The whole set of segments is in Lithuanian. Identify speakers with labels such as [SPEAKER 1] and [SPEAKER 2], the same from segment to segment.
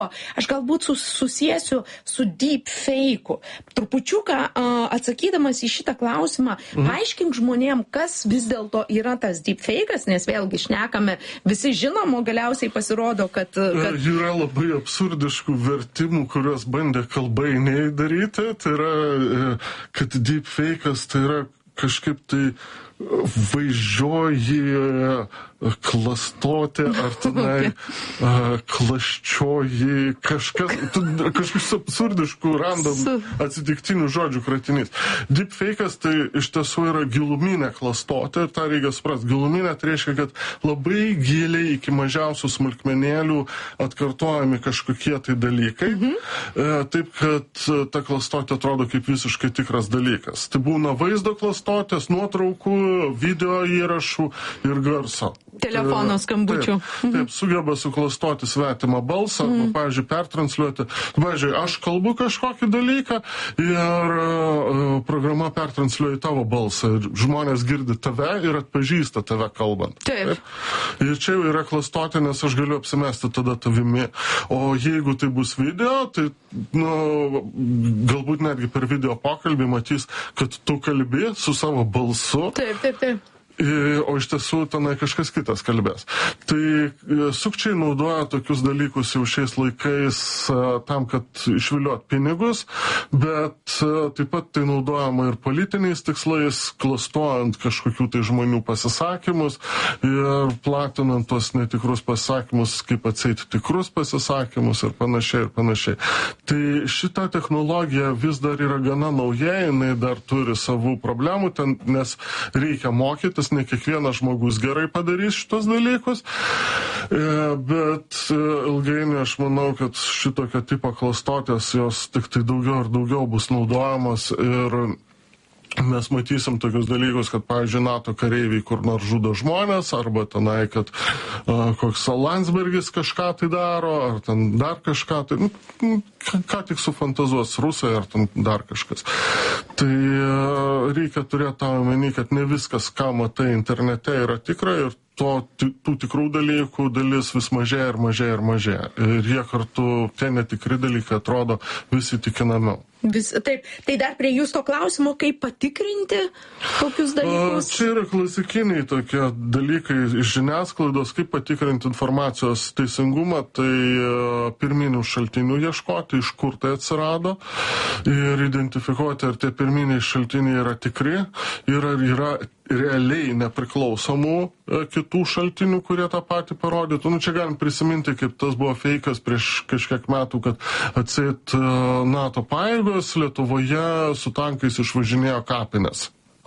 [SPEAKER 1] Aš galbūt susiesiu su deepfake'u. Trupučiuką atsakydamas į šitą klausimą, aiškink žmonėm, kas vis dėlto yra tas deepfake'as, nes vėlgi šnekame, visi žinom, o galiausiai pasirodo, kad...
[SPEAKER 2] Yra labai absurdiškų vertimų, kuriuos bandė kalbainiai daryti. Tai yra, kad deepfake'as tai yra kažkaip tai vaizdžioji klastotė ar tenai klasčioji kažkokius absurdiškų random atsitiktinių žodžių kratinys. Deepfake'as tai iš tiesų yra giluminė klastotė ir tą reikia suprasti. Giluminė tai reiškia, kad labai giliai iki mažiausių smulkmenėlių atkartojami kažkokie tai dalykai, taip kad ta klastotė atrodo kaip visiškai tikras dalykas. Tai būna vaizdo klastotės, nuotraukų, video įrašų ir garso.
[SPEAKER 1] Telefono skambučių.
[SPEAKER 2] Taip, sugeba suklastoti svetimą balsą, arba, pavyzdžiui, pertransliuoti. Pavyzdžiui, aš kalbu kažkokį dalyką ir programa pertransliuoja tavo balsą. Ir žmonės girdi tave ir atpažįsta tave kalbant.
[SPEAKER 1] Taip.
[SPEAKER 2] Ir čia jau yra klastotė, nes aš galiu apsimesti tada tavimi. O jeigu tai bus video, tai galbūt netgi per video pokalbį matys, kad tu kalbi su savo balsu.
[SPEAKER 1] Taip.
[SPEAKER 2] O iš tiesų tenai kažkas kitas kalbės. Tai sukčiai naudoja tokius dalykus jau šiais laikais tam, kad išviliuot pinigus, bet taip pat tai naudojama ir politiniais tikslais, klastojant kažkokių tai žmonių pasisakymus ir platinant tuos netikrus pasisakymus, kaip atseit tikrus pasisakymus ir panašiai. Tai šita technologija vis dar yra gana nauja, jinai dar turi savų problemų, nes reikia mokytis, ne kiekvienas žmogus gerai padarys šitos dalykus, bet ilgainiui aš manau, kad šitokio tipo klastotės jos tik tai daugiau ir daugiau bus naudojamos ir mes matysim tokius dalykus, kad, pavyzdžiui, NATO kareiviai kur nors žudo žmonės, arba tenai, kad koks Landsbergis kažką tai daro, ar ten dar kažką tai, ką tik sufantazuos rusai, ar ten dar kažkas. Tai reikia turėti tą omeny, kad ne viskas, ką matai internete, yra tikra ir tų tikrų dalykų dalis vis mažėja ir mažėja ir mažėja. Ir jie kartu, tie netikri dalykai atrodo vis įtikinamiau.
[SPEAKER 1] Taip, tai dar prie jūs to klausimo, kaip patikrinti tokius dalykus?
[SPEAKER 2] Čia yra klasikiniai tokie dalykai iš žiniasklaidos, kaip patikrinti informacijos teisingumą, tai pirminių šaltinių ieškoti, iš kur tai atsirado ir identifikuoti, ar tie pirminiai šaltiniai yra tikri ir ar yra realiai nepriklausomų kitų šaltinių, kurie tą patį parodytų. Čia galim prisiminti, kaip tas buvo feikas prieš kažkiek metų, kad atseit NATO pajėgos Lietuvoje su tankais išvažinėjo kapines.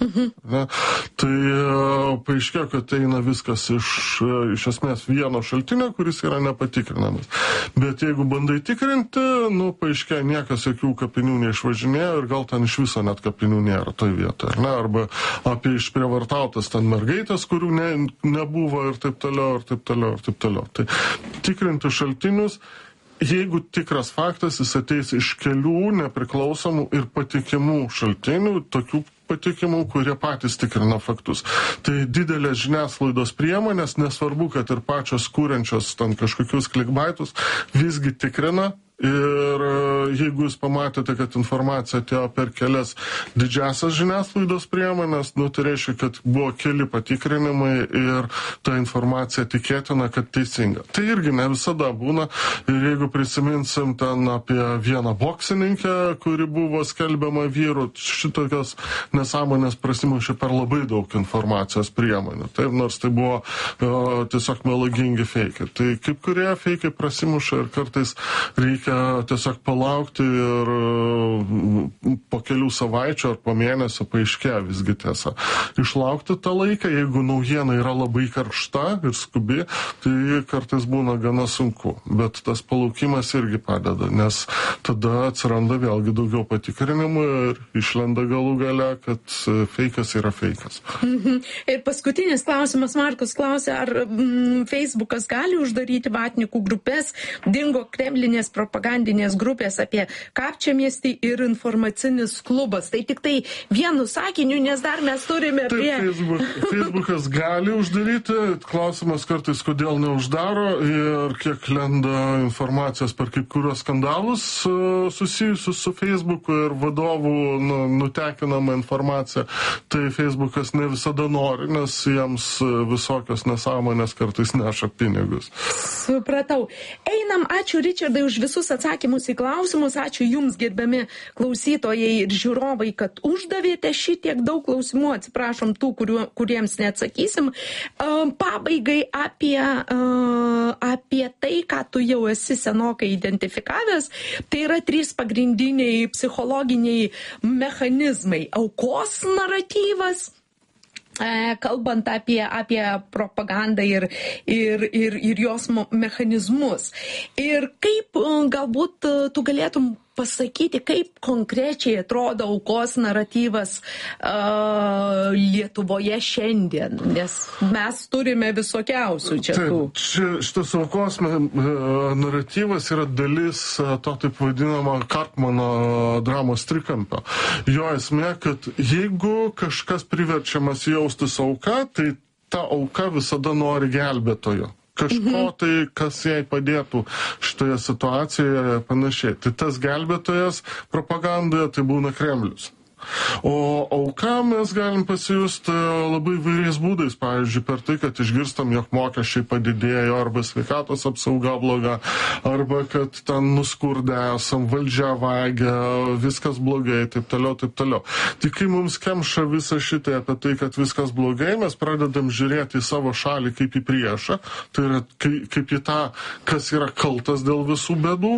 [SPEAKER 2] Tai paaiškėjo, kad eina viskas iš esmės vieno šaltinio, kuris yra nepatikrinamas. Bet jeigu bandai tikrinti, paaiškėjo, niekas jokių kapinių neišvažinėjo ir gal ten iš viso net kapinių nėra toj vietoje. Arba apie išprievartautas ten mergaitės, kurių nebuvo ir taip toliau. Tai tikrinti šaltinius. Jeigu tikras faktas, jis ateis iš kelių nepriklausomų ir patikimų šaltinių, tokių patikimų, kurie patys tikrina faktus. Tai didelės žiniasklaidos priemonės, nesvarbu, kad ir pačios kūrenčios ten kažkokius klikbaitus, visgi tikrina. Ir jeigu jūs pamatėte, kad informacija atėjo per kelias didžiasias žiniasklaidos priemonės, tai reiškia, kad buvo keli patikrinimai ir ta informacija tikėtina, kad teisinga. Tai irgi ne visada būna. Ir jeigu prisiminsim ten apie vieną boksininkę, kuri buvo skelbiama vyrų, šitokios nesąmonės prasimušė per labai daug informacijos priemonių. Taip, nors tai buvo tiesiog melagingi feikai. Tai kaip kurie feikai prasimuša ir kartais reikia tiesiog palaukti ir po kelių savaičių ar po mėnesio paaiškėja visgi tiesa. Išlaukti tą laiką, jeigu naujiena yra labai karšta ir skubi, tai kartais būna gana sunku. Bet tas palaukimas irgi padeda, nes tada atsiranda vėlgi daugiau patikrinimų ir išlenda galų gale, kad feikas yra feikas.
[SPEAKER 1] Ir paskutinis klausimas, Markus klausė, ar Facebookas gali uždaryti vatnikų grupės, dingo kremlinės propaganda propagandinės grupės apie Kapčiamiestį ir informacinis klubas. Tai tik tai vienu sakiniu, nes dar mes turime prie...
[SPEAKER 2] Facebookas gali uždaryti, klausimas kartais, kodėl neuždaro ir kiek lenda informacijos per kai kuriuos skandalus susijusius su Facebooku ir vadovų nutekinama informacija. Tai Facebookas ne visada nori, nes jiems visokios nesąmonės kartais neša pinigus.
[SPEAKER 1] Supratau. Einam, ačiū Ričardai už visus atsakymus į klausimus, ačiū Jums, gerbiami klausytojai ir žiūrovai, kad uždavėte šitiek daug klausimų, atsiprašom tų, kuriems neatsakysim. Pabaigai apie tai, ką tu jau esi senokai identifikavęs, tai yra 3 pagrindiniai psichologiniai mechanizmai. Aukos naratyvas, kalbant apie propagandą ir jos mechanizmus. Ir kaip galbūt tu galėtum pasakyti, kaip konkrečiai atrodo aukos naratyvas Lietuvoje šiandien, nes mes turime visokiausių čia tų.
[SPEAKER 2] Šitas aukos naratyvas yra dalis to taip vadinamo Karpmano dramos trikampio. Jo esmė, kad jeigu kažkas priverčiamas jaustis auka, tai ta auka visada nori gelbėtojo. Kažko tai, kas jai padėtų šitoje situacijoje panašiai. Tai tas gelbėtojas propagandoje tai būna Kremlius. O auka mes galim pasijusti labai vairiais būdais, pavyzdžiui, per tai, kad išgirstam, jog mokesčiai padidėjo, arba sveikatos apsauga bloga, arba kad ten nuskurde esam, valdžia vagia, viskas blogai, taip toliau, taip toliau. Tik kai mums kemša visą šitą apie tai, kad viskas blogai, mes pradedam žiūrėti į savo šalį kaip į priešą, tai yra kaip į tą, kas yra kaltas dėl visų bėdų.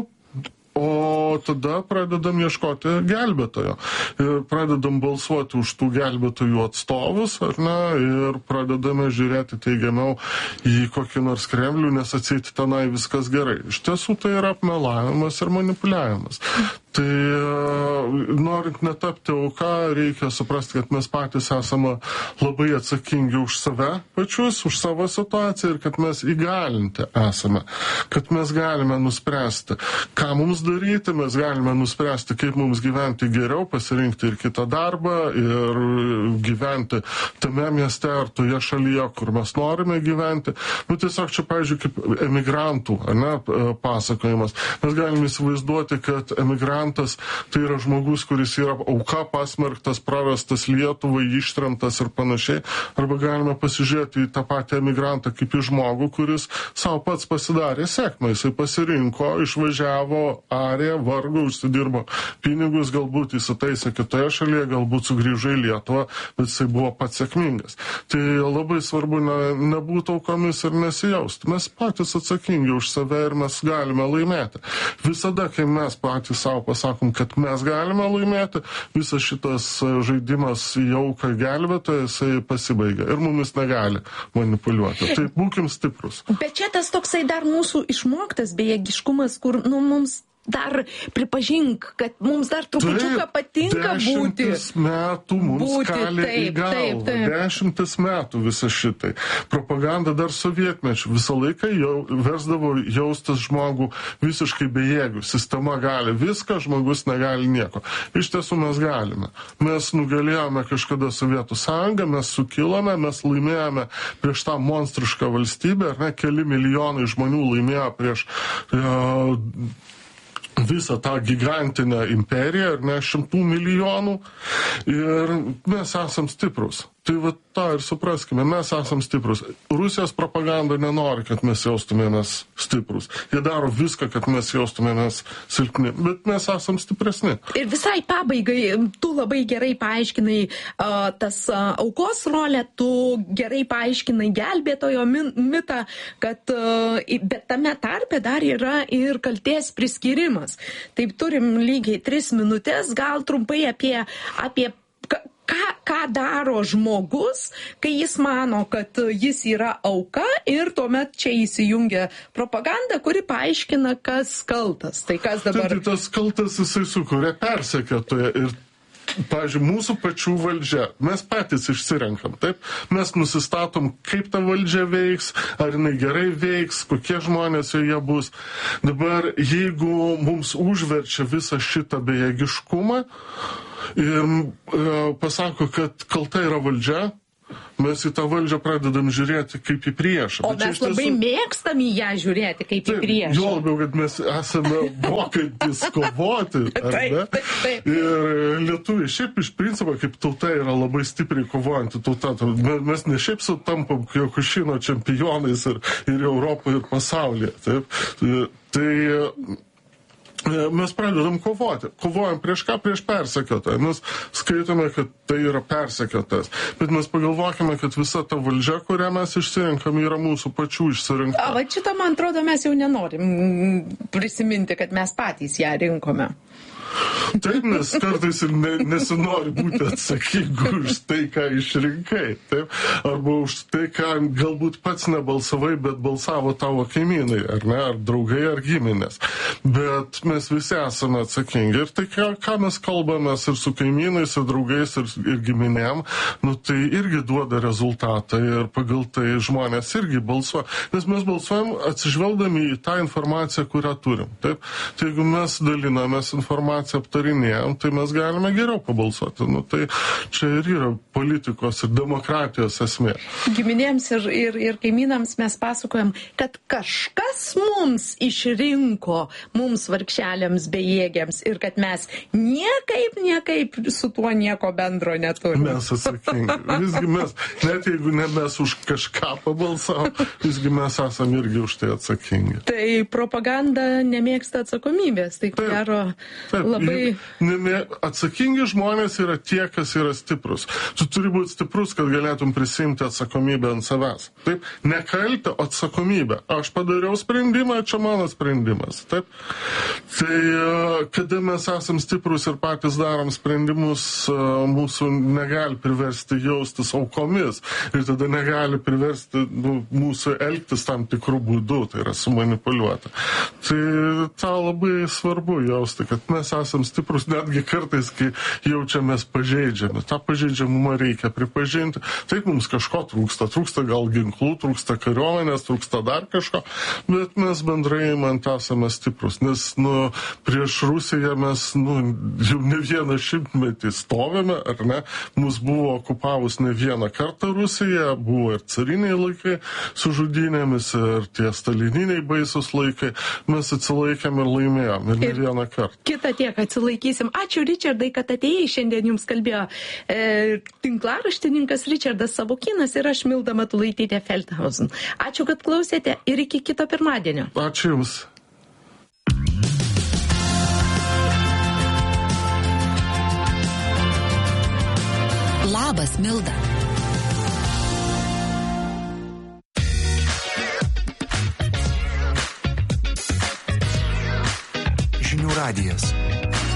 [SPEAKER 2] O tada pradedam ieškoti gelbėtojo. Ir pradedam balsuoti už tų gelbėtojų atstovus, ar ne, ir pradedame žiūrėti teigiamiau į kokį nors Kremlių, nes atseit tenai viskas gerai. Iš tiesų tai yra apmelavimas ir manipuliavimas. Tai norint netapti auka, reikia suprasti, kad mes patys esame labai atsakingi už save pačius, už savo situaciją ir kad mes įgalinti esame, kad mes galime nuspręsti, ką mums daryti, mes galime nuspręsti, kaip mums gyventi geriau, pasirinkti ir kitą darbą ir gyventi tame mieste ar toje šalyje, kur mes norime gyventi. Nu, tiesiog čia, pavyzdžiui, kaip emigrantų, ne, pasakojimas. Mes galime įsivaizduoti, kad emigrantas tai yra žmogus, kuris yra auka, pasmerktas, prarastas Lietuvai, ištremtas ir panašiai. Arba galime pasižiūrėti į tą patį emigrantą kaip į žmogų, kuris savo pats pasidarė sėkmę. Jisai pasirinko, išvažiavo, arė, vargo, užsidirbo pinigus, galbūt įsitaisė kitoje šalyje, galbūt sugrįžo į Lietuvą, bet jisai buvo pats sėkmingas. Tai labai svarbu nebūti aukomis ir nesijausti. Mes patys atsakingi už save ir mes galime laimėti. Visada, kai mes patys savo pasakom, kad mes galime laimėti, visas šitas žaidimas į auką gelbėtoją, jisai pasibaigia ir mumis negali manipuliuoti. Tai būkim stiprus.
[SPEAKER 1] Bet čia tas toksai dar mūsų išmoktas bejėgiškumas, kur mums dar pripažink, kad mums dar trupučiuką patinka būti.
[SPEAKER 2] 10 metų mums kalė į galvą. 10 metų visą šitai. Propaganda dar sovietmečių visą laiką versdavo jaustis žmogų visiškai bejėgių. Sistema gali viską, žmogus negali nieko. Iš tiesų mes galime. Mes nugalėjome kažkada Sovietų sąjungą, mes sukilome, mes laimėjome prieš tą monstrišką valstybę, ar ne, keli milijonai žmonių laimėjo prieš visą tą gigantinę imperiją, ar ne, 100 milijonų, ir mes esam stiprus. Tai va tą ir supraskime, mes esam stiprus. Rusijos propaganda nenori, kad mes jaustumėmės stiprus. Jie daro viską, kad mes jaustumėmės silpni, bet mes esam stipresni. Ir
[SPEAKER 1] visai pabaigai, tu labai gerai paaiškinai tas aukos rolę, tu gerai paaiškinai gelbėtojo mitą, kad bet tame tarpe dar yra ir kaltės priskyrimas. Taip turim lygiai 3 minutės, gal trumpai apie ką daro žmogus, kai jis mano, kad jis yra auka ir tuomet čia įsijungia propaganda, kuri paaiškina, kas kaltas. Tai kas dabar...
[SPEAKER 2] Tai tas kaltas jisai sukuria persekiotoją ir pavyzdžiui, mūsų pačių valdžia, mes patys išsirenkam, taip? Mes nusistatom, kaip ta valdžia veiks, ar jinai gerai veiks, kokie žmonės joje bus. Dabar, jeigu mums užverčia visą šitą bejėgiškumą ir pasako, kad kalta yra valdžia, mes į tą valdžią pradedam žiūrėti kaip į priešą.
[SPEAKER 1] O mes labai mėgstam į ją žiūrėti kaip į priešą.
[SPEAKER 2] Jo labiau, kad mes esame mokantis kovoti.
[SPEAKER 1] Taip.
[SPEAKER 2] Ir lietuviai šiaip iš principo kaip tauta yra labai stipriai kovojanti tauta. Mes ne šiaip sutampam Kiokušino čempionais ir Europoje, ir pasaulyje. Taip. Tai mes pradedam kovoti. Kovojam prieš ką? Prieš persekiotoją. Mes skaitome, kad tai yra persekiotojas. Bet mes pagalvokime, kad visa ta valdžia, kurią mes išsirinkam, yra mūsų pačių išsirinkta.
[SPEAKER 1] Va šitą, man atrodo, mes jau nenorim prisiminti, kad mes patys ją rinkome.
[SPEAKER 2] Taip, nes kartais ir nesinori būti atsakingu už tai, ką išrinkai. Taip? Arba už tai, ką galbūt pats nebalsavai, bet balsavo tavo kaimynai, ar ne, ar draugai, ar giminės. Bet mes visi esame atsakingi. Ir tai, ką mes kalbamės ir su kaimynais, ir draugais, ir giminėm, tai irgi duoda rezultatą ir pagal tai žmonės irgi balsuoja. Nes mes balsuojam atsižvelgdami į tą informaciją, kurią turim. Taip? Tai jeigu mes dalinamės informaciją, aptarinėjom, tai mes galime geriau pabalsuoti. Tai čia ir yra politikos ir demokratijos esmė.
[SPEAKER 1] Giminėms ir kaimynams mes pasakojam, kad kažkas mums išrinko, mums vargšeliams bejėgiams ir kad mes niekaip su tuo nieko bendro neturime.
[SPEAKER 2] Mes atsakingi. Visgi mes, net jeigu ne mes už kažką pabalsavom, visgi mes esame irgi už tai atsakingi.
[SPEAKER 1] Tai propaganda nemėgsta atsakomybės. Tai gero labai...
[SPEAKER 2] Atsakingi žmonės yra tie, kas yra stiprus. Tu turi būti stiprus, kad galėtum prisimti atsakomybę ant savęs. Taip? Ne kaltę, o atsakomybę. Aš padariau sprendimą, čia mano sprendimas. Taip? Tai kada mes esam stiprus ir patys darom sprendimus, mūsų negali priversti jaustis aukomis. Ir tada negali priversti mūsų elgtis tam tikrų būdų, tai yra sumanipuliuoti. Tai tą labai svarbu jausti, kad mes esam stiprus, netgi kartais, kai jaučiamės pažeidžiami. Ta pažeidžiamumą reikia pripažinti. Taip, mums kažko trūksta gal ginklų, trūksta kariuomenės, trūksta dar kažko, bet mes bendrai imant esame stiprus, nes prieš Rusiją mes jau ne vieną šimtmetį stovime, ar ne? Mus buvo okupavus ne vieną kartą Rusija, buvo ir cariniai laikai su žudynėmis, ir tie stalininiai baisus laikai. Mes atsilaikėm ir laimėjom, ir ne vieną kartą.
[SPEAKER 1] Kita tiek atsilaikysim. Ačiū, Ričardai, kad atėjai. Šiandien jums kalbėjo tinklaraštininkas Ričardas Savukynas ir aš Milda Matulaitytė Feldhausen. Ačiū, kad klausėte ir iki kito pirmadienio.
[SPEAKER 2] Ačiū Jums.
[SPEAKER 3] Labas, Milda. Žinių radijas.